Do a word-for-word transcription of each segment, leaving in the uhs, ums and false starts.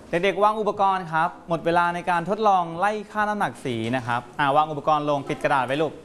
เด็กๆวางอุปกรณ์ครับหมดเวลาในการทดลองไล่ค่าน้ำหนักสีนะครับอ่าวางอุปกรณ์ลงปิดกระดาษไว้ลูก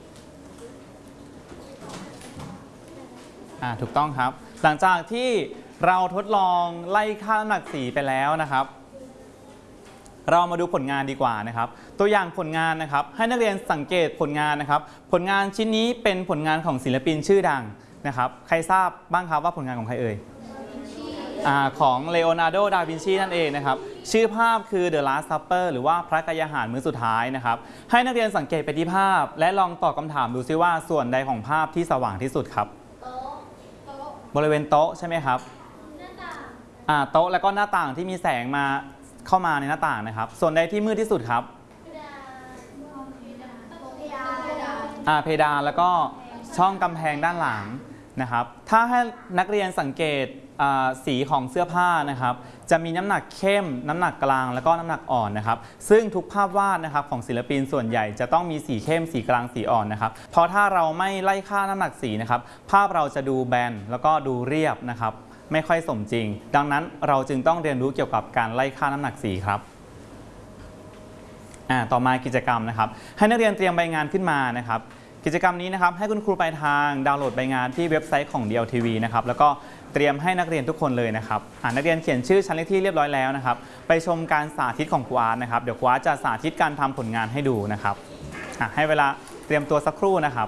อ่าถูกต้องครับหลังจากที่เราทดลองไล่ค่าน้ำหนักสีไปแล้วนะครับเรามาดูผลงานดีกว่านะครับตัวอย่างผลงานนะครับให้นักเรียนสังเกตผลงานนะครับผลงานชิ้นนี้เป็นผลงานของศิลปินชื่อดังนะครับใครทราบบ้างครับว่าผลงานของใครเอ่ยของเลโอนาร์โด ดา วินชีนั่นเองนะครับชื่อภาพคือ The Last Supper หรือว่าพระกายหารมื้อสุดท้ายนะครับให้นักเรียนสังเกตไปที่ภาพและลองตอบคำถามดูซิว่าส่วนใดของภาพที่สว่างที่สุดครับบริเวณโต๊ะใช่ไหมครับอ่าโต๊ะแล้วก็หน้าต่างที่มีแสงมาเข้ามาในหน้าต่างนะครับส่วนใดที่มืดที่สุดครับอ่าเพดานแล้วก็ช่องกำแพงด้านหลังนะครับถ้าให้นักเรียนสังเกตสีของเสื้อผ้านะครับจะมีน้ำหนักเข้มน้ำหนักกลางแล้วก็น้ำหนักอ่อนนะครับซึ่งทุกภาพวาดนะครับของศิลปินส่วนใหญ่จะต้องมีสีเข้มสีกลางสีอ่อนนะครับเพราะถ้าเราไม่ไล่ค่าน้ำหนักสีนะครับภาพเราจะดูแบนแล้วก็ดูเรียบนะครับไม่ค่อยสมจริงดังนั้นเราจึงต้องเรียนรู้เกี่ยวกับการไล่ค่าน้ำหนักสีครับอ่าต่อมากิจกรรมนะครับให้นักเรียนเตรียมใบงานขึ้นมานะครับกิจกรรมนี้นะครับให้คุณครูปลายทางดาวน์โหลดใบงานที่เว็บไซต์ของ ดี แอล ที วี นะครับแล้วก็เตรียมให้นักเรียนทุกคนเลยนะครับนักเรียนเขียนชื่อชั้นเลขที่เรียบร้อยแล้วนะครับไปชมการสาธิตของครูอาร์ตนะครับเดี๋ยวครูอาร์ตจะสาธิตการทำผลงานให้ดูนะครับให้เวลาเตรียมตัวสักครู่นะครับ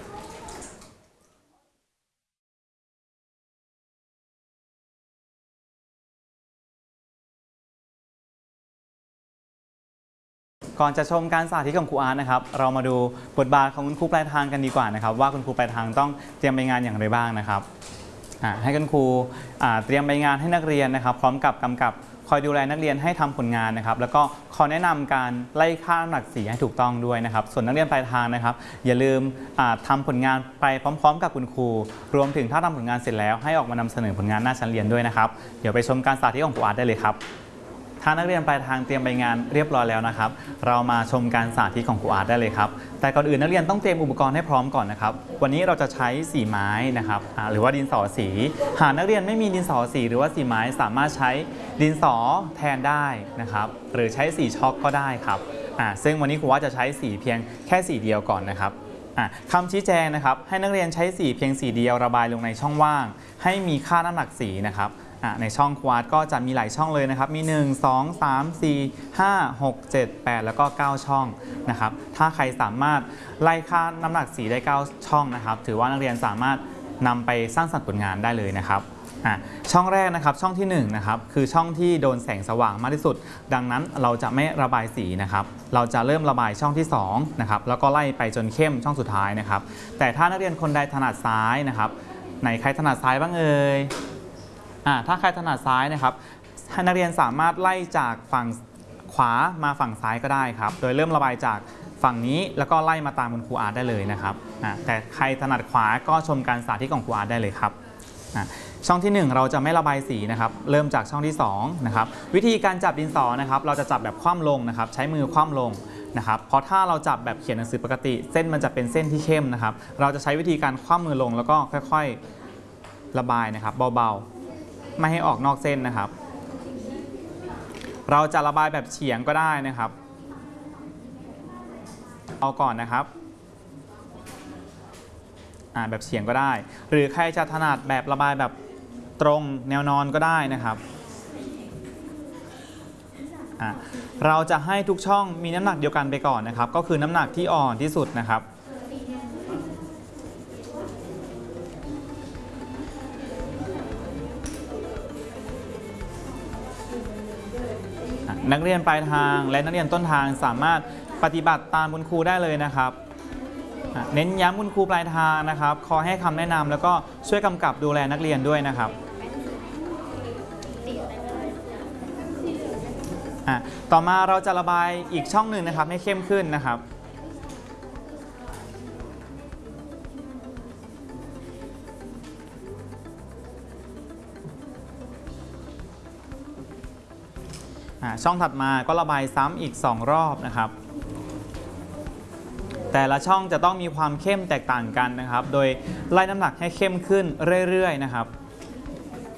ก่อนจะชมการสาธิตของครูอาร์ตนะครับเรามาดูบทบาทของคุณครูปลายทางกันดีกว่านะครับว่าคุณครูปลายทางต้องเตรียมใบงานอย่างไรบ้างนะครับให้คุณครูเตรียมใบงานให้นักเรียนนะครับพร้อมกับกำกับคอยดูแลนักเรียนให้ทำผลงานนะครับแล้วก็ขอแนะนำการไล่ค่าน้ำหนักสีให้ถูกต้องด้วยนะครับส่วนนักเรียนปลายทางนะครับอย่าลืมทำผลงานไปพร้อมๆกับคุณครูรวมถึงถ้าทำผลงานเสร็จแล้วให้ออกมานำเสนอผลงานหน้าชั้นเรียนด้วยนะครับเดี๋ยวไปชมการสาธิตของครูอาร์ตได้เลยครับถ้านักเรียนปลายทางเตรียมใบงานเรียบร้อยแล้วนะครับเรามาชมการสาธิตของครูอาร์ตได้เลยครับแต่ก่อนอื่นนักเรียนต้องเตรียมอุปกรณ์ให้พร้อมก่อนนะครับวันนี้เราจะใช้สีไม้นะครับหรือว่าดินสอสีหากนักเรียนไม่มีดินสอสีหรือว่าสีไม้สามารถใช้ดินสอแทนได้นะครับหรือใช้สีช็อกก็ได้ครับซึ่งวันนี้ครูอาร์ตจะใช้สีเพียงแค่สีเดียวก่อนนะครับคำชี้แจงนะครับให้นักเรียนใช้สีเพียงสีเดียวระบายลงในช่องว่างให้มีค่าน้ำหนักสีนะครับในช่องครูอาร์ตก็จะมีหลายช่องเลยนะครับมีหนึ่ง สอง สาม สี่ ห้า หก เจ็ด แปดแล้วก็เก้าช่องนะครับถ้าใครสามารถไล่ค่าน้ำหนักสีได้เก้าช่องนะครับถือว่านักเรียนสามารถนำไปสร้างสรรค์ผลงานได้เลยนะครับช่องแรกนะครับช่องที่หนึ่งนะครับคือช่องที่โดนแสงสว่างมากที่สุดดังนั้นเราจะไม่ระบายสีนะครับเราจะเริ่มระบายช่องที่สองนะครับแล้วก็ไล่ไปจนเข้มช่องสุดท้ายนะครับแต่ถ้านักเรียนคนใดถนัดซ้ายนะครับไหนใครถนัดซ้ายบ้างเอ่ยถ้าใครถนัดซ้ายนะครับให้นักเรียนสามารถไล่จากฝั่งขวามาฝั่งซ้ายก็ได้ครับโดยเริ่มระบายจากฝั่งนี้แล้วก็ไล่มาตามคุณครูอาร์ตได้เลยนะครับแต่ใครถนัดขวาก็ชมการสาธิตของครูอาร์ตได้เลยครับช่องที่หนึ่งเราจะไม่ระบายสีนะครับเริ่มจากช่องที่สองนะครับวิธีการจับดินสอนะครับเราจะจับแบบคว่ำลงนะครับใช้มือคว่ำลงนะครับเพราะถ้าเราจับแบบเขียนหนังสือปกติเส้นมันจะเป็นเส้นที่เข้มนะครับเราจะใช้วิธีการคว่ำมือลงแล้วก็ค่อยๆระบายนะครับเบาๆไม่ให้ออกนอกเส้นนะครับเราจะระบายแบบเฉียงก็ได้นะครับเอาก่อนนะครับแบบเฉียงก็ได้หรือใครจะถนัดแบบระบายแบบตรงแนวนอนก็ได้นะครับเราจะให้ทุกช่องมีน้ำหนักเดียวกันไปก่อนนะครับก็คือน้ำหนักที่อ่อนที่สุดนะครับนักเรียนปลายทางและนักเรียนต้นทางสามารถปฏิบัติตามคุณครูได้เลยนะครับเน้นย้ำคุณครูปลายทางนะครับขอให้คำแนะนำแล้วก็ช่วยกำกับดูแลนักเรียนด้วยนะครับต่อมาเราจะระบายอีกช่องหนึ่งนะครับให้เข้มขึ้นนะครับช่องถัดมาก็ระบายซ้ำอีกสองรอบนะครับแต่ละช่องจะต้องมีความเข้มแตกต่างกันนะครับโดยไล่น้ำหนักให้เข้มขึ้นเรื่อยๆนะครับ